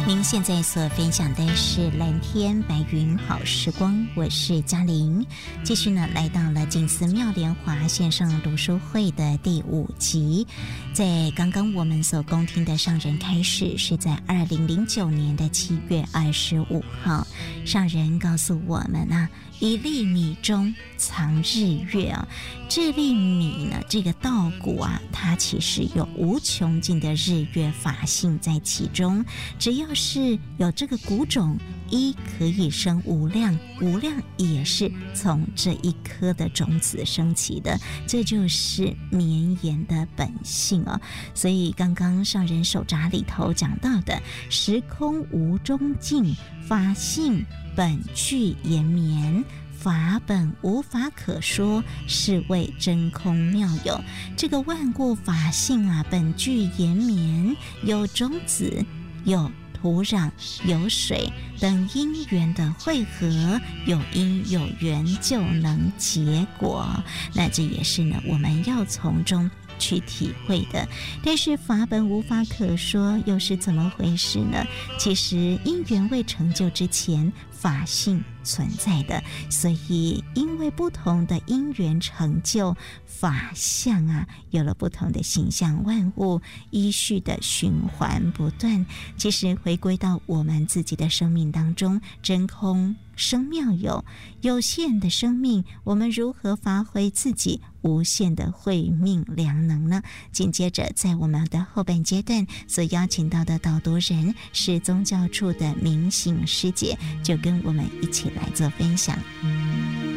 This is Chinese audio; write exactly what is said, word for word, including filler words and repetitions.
您现在所分享的是蓝天白云好时光，我是嘉玲。继续呢，来到了静思妙莲华线上读书会的第五集。在刚刚我们所恭听的上人开始，是在二零零九年的七月二十五号，上人告诉我们啊，一粒米中藏日月啊。这粒米呢，这个稻谷啊，它其实有无穷尽的日月法性在其中。只要是有这个谷种，一可以生无量，无量也是从这一颗的种子升起的，这就是绵延的本性哦。所以刚刚上人手札里头讲到的时空无终尽，法性本具延绵，法本无法可说，是谓真空妙有。这个万物法性啊，本具延绵，有种子，有土壤，有水等因缘的汇合，有因有缘就能结果。那这也是呢，我们要从中去体会的。但是法本无法可说，又是怎么回事呢？其实因缘未成就之前，法性存在的，所以因为不同的因缘成就，法相啊有了不同的形象，万物依序的循环不断。其实回归到我们自己的生命当中，真空生妙有，有限的生命，我们如何发挥自己无限的慧命良能呢？紧接着在我们的后半阶段所邀请到的导读人是宗教处的明醒师姐，就跟我们一起来做分享。